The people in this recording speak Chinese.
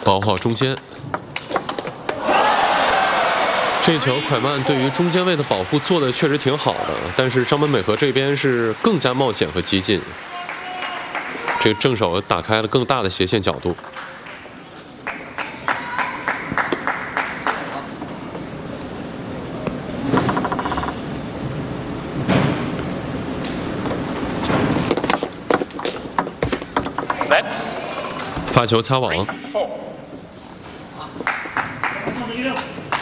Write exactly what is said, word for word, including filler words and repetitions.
保护好中间。这球蒯曼对于中间位的保护做的确实挺好的，但是张本美和这边是更加冒险和激进。这个正手打开了更大的斜线角度。发球擦网。